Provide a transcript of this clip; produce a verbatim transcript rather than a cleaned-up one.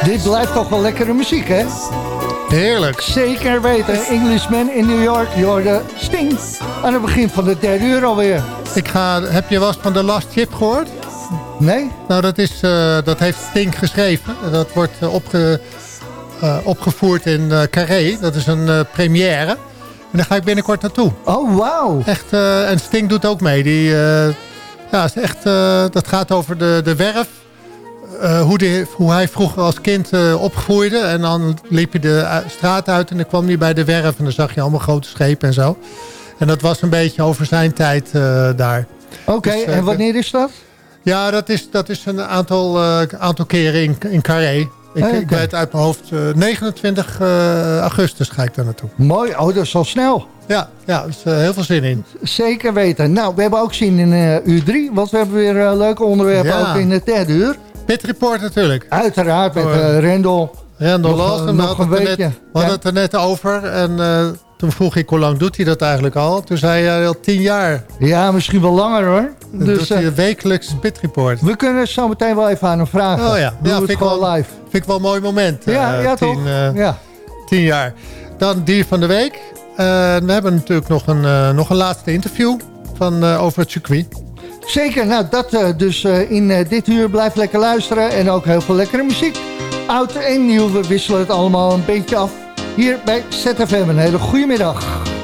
Dit blijft toch wel lekkere muziek, hè? Heerlijk. Zeker weten. Englishman in New York. Je hoorde Sting aan het begin van de derde uur alweer. Ik ga, heb je wel eens van The Last Ship gehoord? Nee? Nou, dat, is, uh, dat heeft Sting geschreven. Dat wordt uh, opge, uh, opgevoerd in uh, Carré. Dat is een uh, première. En daar ga ik binnenkort naartoe. Oh, wauw. Echt, uh, en Sting doet ook mee. Die, uh, ja, is echt, uh, dat gaat over de, de werf. Uh, hoe, die, hoe hij vroeger als kind uh, opgroeide. En dan liep je de uh, straat uit en dan kwam hij bij de werf. En dan zag je allemaal grote schepen en zo. En dat was een beetje over zijn tijd uh, daar. Oké, okay, dus, uh, en wanneer is dat? Ja, dat is, dat is een aantal, uh, aantal keren in, in Carré. Ik, okay. ik weet uit mijn hoofd, uh, negenentwintig augustus ga ik daar naartoe. Mooi, oh, dat is al snel. Ja, ja, er is uh, heel veel zin in. Zeker weten. Nou, we hebben ook zin in uh, uur drie, want we hebben weer uh, leuke onderwerpen ja. ook in het derde uur. Pit Report natuurlijk. Uiteraard, met uh, Rendel. Rendel Lawson, we hadden het, net, we hadden ja. het er net over. En uh, toen vroeg ik, hoe lang doet hij dat eigenlijk al? Toen zei hij al tien jaar. Ja, misschien wel langer hoor. Dan dus, doet hij een wekelijks Pit Report. We kunnen zo meteen wel even aan hem vragen. Oh ja, ja vind, ik wel, live. vind ik wel een mooi moment. Ja, uh, ja tien, toch? Uh, ja. Tien jaar. Dan dier van de week. Uh, we hebben natuurlijk nog een, uh, nog een laatste interview van, uh, over het circuit. Zeker, nou dat uh, dus uh, in uh, dit uur. Blijf lekker luisteren en ook heel veel lekkere muziek. Oud en nieuw, we wisselen het allemaal een beetje af. Hier bij Z F M, een hele goede middag.